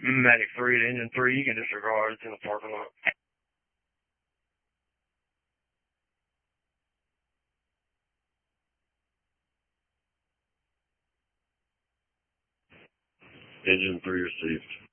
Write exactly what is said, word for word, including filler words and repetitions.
Medic three to engine three, you can disregard. It's in the parking lot. Engine three received.